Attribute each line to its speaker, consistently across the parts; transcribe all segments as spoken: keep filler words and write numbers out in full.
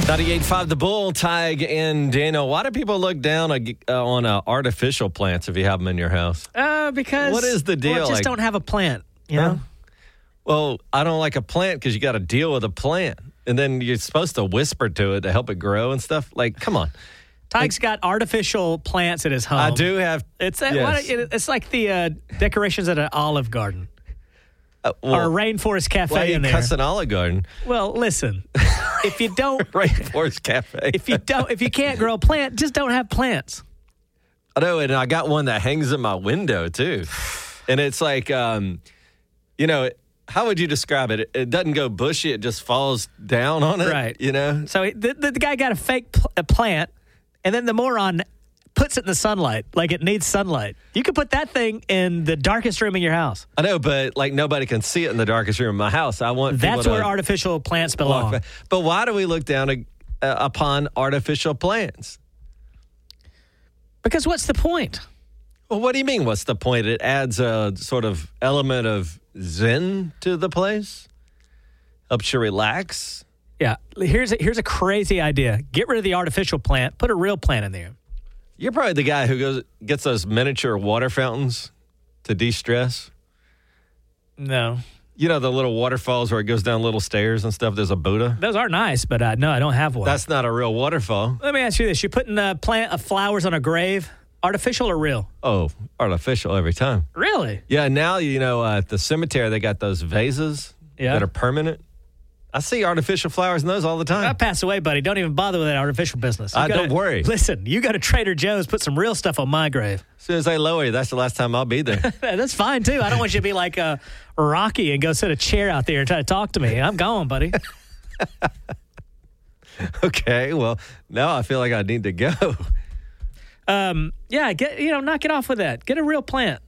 Speaker 1: ninety-eight point five The Bull, Tig and Daniel. Why do people look down uh, on uh, artificial plants if you have them in your house?
Speaker 2: Uh, because
Speaker 1: what is the deal?
Speaker 2: Well, just
Speaker 1: like,
Speaker 2: don't have a plant, you
Speaker 1: huh?
Speaker 2: know?
Speaker 1: Well, I don't like a plant because you got to deal with a plant. And then you're supposed to whisper to it to help it grow and stuff. Like, come on.
Speaker 2: Tig's like, got artificial plants at his home.
Speaker 1: I do have.
Speaker 2: It's uh,
Speaker 1: yes.
Speaker 2: what, it, it's like the uh, decorations at an Olive Garden.
Speaker 1: Uh, well,
Speaker 2: or a Rainforest Cafe
Speaker 1: why are you
Speaker 2: in there.
Speaker 1: cussing Olive Garden?
Speaker 2: Well, listen. If you don't
Speaker 1: Rainforest Cafe.
Speaker 2: if you don't if you can't grow a plant, just don't have plants.
Speaker 1: I know, and I got one that hangs in my window too. And it's like um, you know, how would you describe it? It, it doesn't go bushy, it just falls down on it.
Speaker 2: Right.
Speaker 1: You know?
Speaker 2: So the, the, the guy got a fake pl- a plant, and then the moron puts it in the sunlight, like it needs sunlight. You could put that thing in the darkest room in your house.
Speaker 1: I know, but like nobody can see it in the darkest room in my house. I want
Speaker 2: That's
Speaker 1: people
Speaker 2: where
Speaker 1: to
Speaker 2: artificial plants belong.
Speaker 1: walk. But why do we look down uh, upon artificial plants?
Speaker 2: Because what's the point?
Speaker 1: Well, what do you mean? What's the point? It adds a sort of element of zen to the place. Helps you relax.
Speaker 2: Yeah. Here's a, here's a crazy idea. Get rid of the artificial plant. Put a real plant in there.
Speaker 1: You're probably the guy who goes gets those miniature water fountains to de-stress.
Speaker 2: No.
Speaker 1: You know the little waterfalls where it goes down little stairs and stuff? There's a Buddha.
Speaker 2: Those are nice, but uh, no, I don't have one.
Speaker 1: That's not a real waterfall.
Speaker 2: Let me ask you this. You're putting a plant of flowers on a grave, artificial or real?
Speaker 1: Oh, artificial every time.
Speaker 2: Really?
Speaker 1: Yeah, now, you know, uh, at the cemetery, they got those vases
Speaker 2: yeah.
Speaker 1: that are permanent. I see artificial flowers in those all the time.
Speaker 2: I pass away, buddy. Don't even bother with that artificial business. You
Speaker 1: Uh,
Speaker 2: gotta,
Speaker 1: don't worry.
Speaker 2: Listen, you go to Trader Joe's, put some real stuff on my grave.
Speaker 1: As soon as they lower you, that's the last time I'll be there.
Speaker 2: That's fine, too. I don't want you to be like uh, Rocky and go sit a chair out there and try to talk to me. I'm gone, buddy.
Speaker 1: Okay, well, now I feel like I need to go.
Speaker 2: Um, yeah, get you know, knock it off with that. Get a real plant.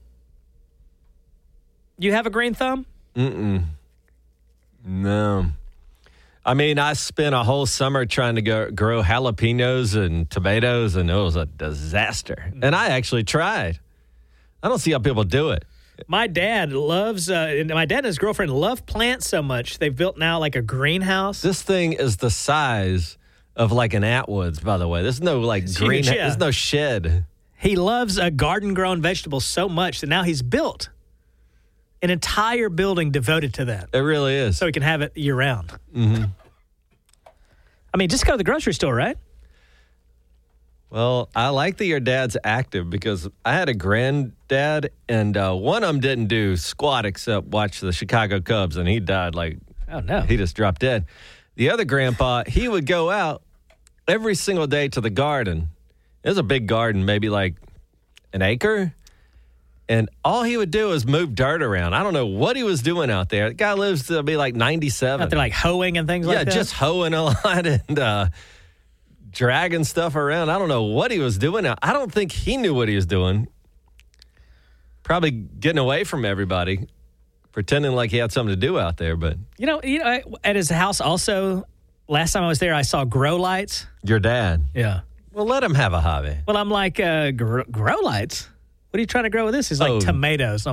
Speaker 2: You have a green thumb?
Speaker 1: Mm-mm. No. I mean, I spent a whole summer trying to go, grow jalapenos and tomatoes, and it was a disaster. And I actually tried. I don't see how people do it.
Speaker 2: My dad loves, uh, and my dad and his girlfriend love plants so much, they've built now like a greenhouse.
Speaker 1: This thing is the size of like an Atwoods, by the way. There's no like
Speaker 2: It's
Speaker 1: green,
Speaker 2: huge, yeah.
Speaker 1: there's no shed.
Speaker 2: He loves a garden-grown vegetable so much that now he's built an entire building devoted to that.
Speaker 1: It really is.
Speaker 2: So he can have it year-round.
Speaker 1: Mm-hmm.
Speaker 2: I mean, just go to the grocery store, right?
Speaker 1: Well, I like that your dad's active because I had a granddad, and uh, one of them didn't do squat except watch the Chicago Cubs, and he died like,
Speaker 2: oh, no.
Speaker 1: He just dropped dead. The other grandpa, he would go out every single day to the garden. It was a big garden, maybe like an acre. And all he would do is move dirt around. I don't know what he was doing out there. The guy lives to be like ninety-seven.
Speaker 2: Out there like hoeing and things
Speaker 1: yeah,
Speaker 2: like that?
Speaker 1: Yeah, just hoeing a lot and uh, dragging stuff around. I don't know what he was doing. I don't think he knew what he was doing. Probably getting away from everybody, pretending like he had something to do out there. But
Speaker 2: You know, you know, at his house also, last time I was there, I saw grow lights.
Speaker 1: Your dad?
Speaker 2: Yeah.
Speaker 1: Well, let him have a hobby.
Speaker 2: Well, I'm like, uh, grow, grow lights? What are you trying to grow with this? He's like
Speaker 1: Oh.
Speaker 2: tomatoes.